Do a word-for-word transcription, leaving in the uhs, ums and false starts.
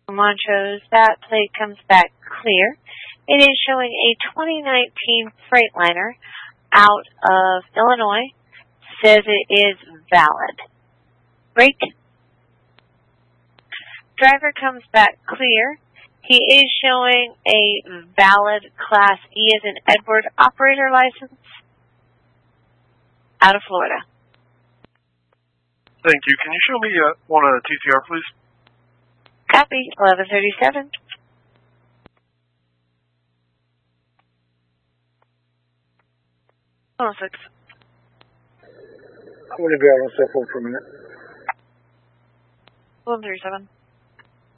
Montrose, that plate comes back clear. It is showing a twenty nineteen Freightliner out of Illinois. Says it is valid. Brake. Driver comes back clear. He is showing a valid Class E as in Edward operator license out of Florida. Thank you. Can you show me uh, one uh, T C R, please? Copy. eleven thirty-seven. Oh, six. I'm going to be out on cell phone for a minute. eleven thirty-seven.